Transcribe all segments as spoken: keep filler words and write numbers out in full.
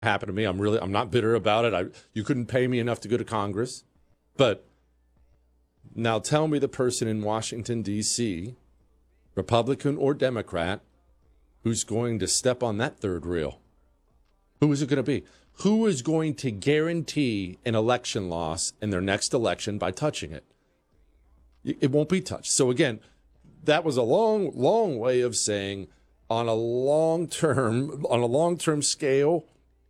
happened to me. I'm really, I'm not bitter about it. I, you couldn't pay me enough to go to Congress. But now tell me the person in Washington, D C, Republican or Democrat, who's going to step on that third rail. Who is it going to be? Who is going to guarantee an election loss in their next election by touching it? It won't be touched. So again, that was a long, long way of saying on a long-term, on a long-term scale,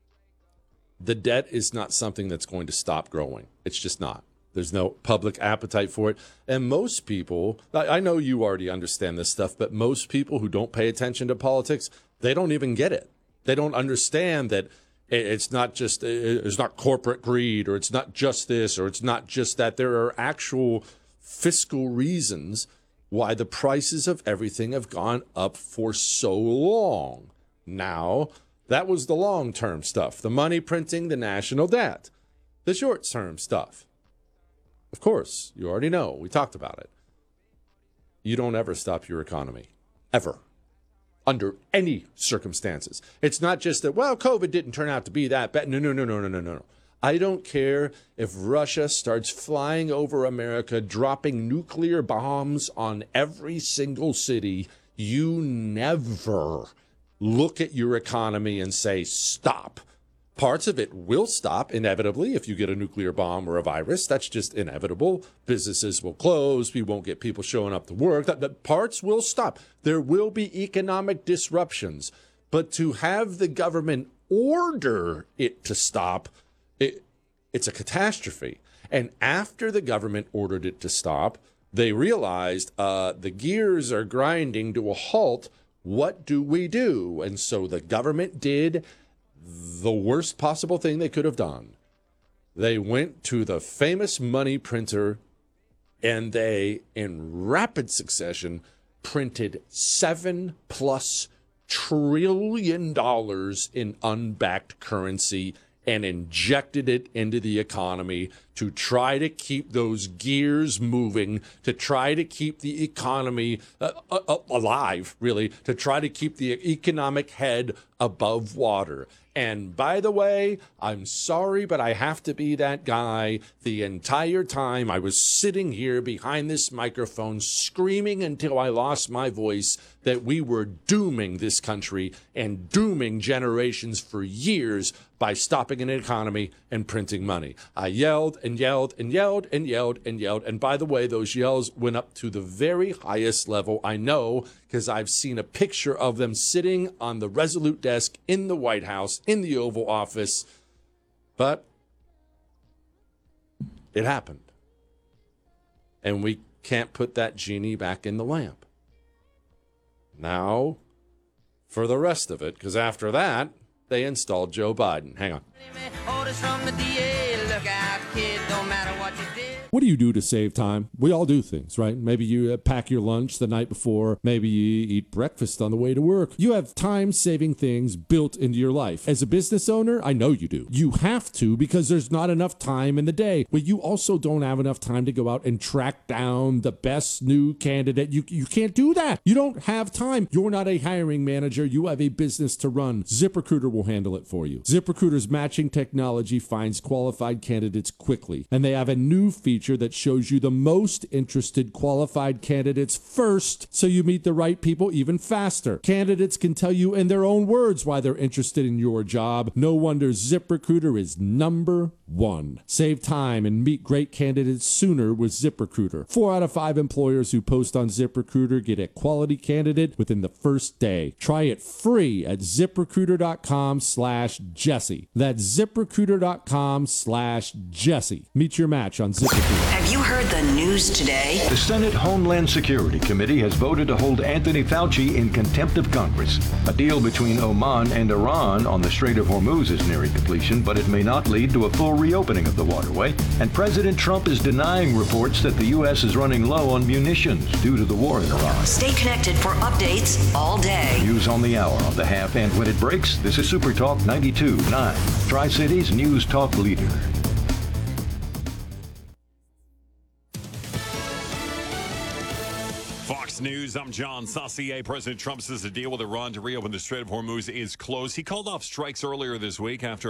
the debt is not something that's going to stop growing. It's just not. There's no public appetite for it. And most people, I know you already understand this stuff, but most people who don't pay attention to politics, they don't even get it. They don't understand that it's not just, it's not corporate greed, or it's not just this, or it's not just that. There are actual fiscal reasons why the prices of everything have gone up for so long. Now, that was the long-term stuff, the money printing, the national debt. The short-term stuff, of course, you already know. We talked about it. You don't ever stop your economy, ever, under any circumstances. It's not just that, well, COVID didn't turn out to be that bad. No, no, no, no, no, no, no. I don't care if Russia starts flying over America, dropping nuclear bombs on every single city. You never look at your economy and say, stop. Parts of it will stop inevitably if you get a nuclear bomb or a virus. That's just inevitable. Businesses will close. We won't get people showing up to work. That, that parts will stop. There will be economic disruptions. But to have the government order it to stop, it, it's a catastrophe. And after the government ordered it to stop, they realized uh, the gears are grinding to a halt. What do we do? And so the government did the worst possible thing they could have done. They went to the famous money printer, and they, in rapid succession, printed seven plus trillion dollars in unbacked currency and injected it into the economy to try to keep those gears moving, to try to keep the economy uh, uh, alive, really, to try to keep the economic head above water. And by the way, I'm sorry, but I have to be that guy. The entire time I was sitting here behind this microphone screaming until I lost my voice that we were dooming this country and dooming generations for years by stopping an economy and printing money. I yelled and yelled and yelled and yelled and yelled. And by the way, those yells went up to the very highest level. I know because I've seen a picture of them sitting on the Resolute desk in the White House, in the Oval Office. But it happened. And we can't put that genie back in the lamp. Now, for the rest of it, because after that, they installed Joe Biden. Hang on. What do you do to save time? We all do things, right? Maybe you pack your lunch the night before. Maybe you eat breakfast on the way to work. You have time-saving things built into your life. As a business owner, I know you do. You have to because there's not enough time in the day. But you also don't have enough time to go out and track down the best new candidate. You, you can't do that. You don't have time. You're not a hiring manager. You have a business to run. ZipRecruiter will handle it for you. ZipRecruiter's matching technology finds qualified candidates quickly. And they have a new feature that shows you the most interested qualified candidates first, so you meet the right people even faster. Candidates can tell you in their own words why they're interested in your job. No wonder ZipRecruiter is number one. Save time and meet great candidates sooner with ZipRecruiter. Four out of five employers who post on ZipRecruiter get a quality candidate within the first day. Try it free at ZipRecruiter.com slash Jesse. That's ZipRecruiter.com slash Jesse. Meet your match on ZipRecruiter. Have you heard the news today? The Senate Homeland Security Committee has voted to hold Anthony Fauci in contempt of Congress. A deal between Oman and Iran on the Strait of Hormuz is nearing completion, but it may not lead to a full reopening of the waterway. And President Trump is denying reports that the U S is running low on munitions due to the war in Iraq. Stay connected for updates all day. News on the hour, on the half, and when it breaks, this is Super Talk ninety-two point nine, Tri-Cities News Talk leader. Fox News. I'm John Saucier. President Trump says the deal with Iran to reopen the Strait of Hormuz is close. He called off strikes earlier this week after